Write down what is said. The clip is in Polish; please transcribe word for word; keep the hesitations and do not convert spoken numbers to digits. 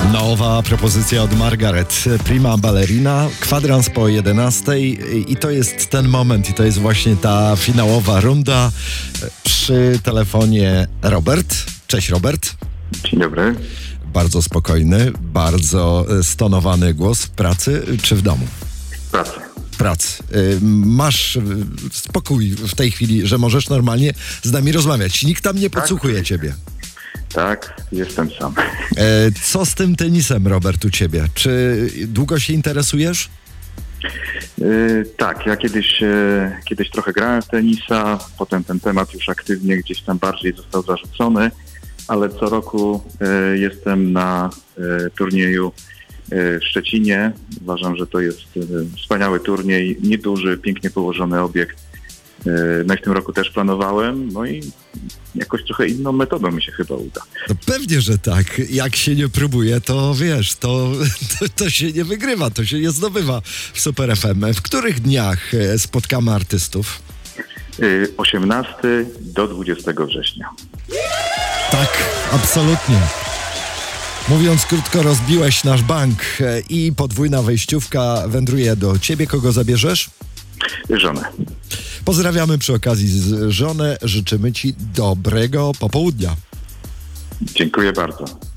Nowa propozycja od Margaret. Prima Ballerina, kwadrans po jedenastej i to jest ten moment i to jest właśnie ta finałowa runda. Przy telefonie Robert. Cześć Robert. Dzień dobry. Bardzo spokojny, bardzo stonowany głos w pracy czy w domu? W pracy. Pracy. Masz spokój w tej chwili, że możesz normalnie z nami rozmawiać. Nikt tam nie podsłuchuje tak, ciebie. Tak, jestem sam. Co z tym tenisem, Robert, u ciebie? Czy długo się interesujesz? Yy, tak, ja kiedyś, yy, kiedyś trochę grałem w tenisa, potem ten temat już aktywnie gdzieś tam bardziej został zarzucony, ale co roku yy, jestem na yy, turnieju yy, w Szczecinie. Uważam, że to jest yy, wspaniały turniej, nieduży, pięknie położony obiekt. Yy, no i w tym roku też planowałem, no i jakoś trochę inną metodą mi się chyba uda. No pewnie, że tak. Jak się nie próbuje, to wiesz, to, to, to się nie wygrywa, to się nie zdobywa w Super F M. W których dniach spotkamy artystów? Yy, osiemnastego do dwudziestego września. Tak, absolutnie. Mówiąc krótko, rozbiłeś nasz bank i podwójna wejściówka wędruje do ciebie. Kogo zabierzesz? Żonę. Pozdrawiamy przy okazji z żonę. Życzymy ci dobrego popołudnia. Dziękuję bardzo.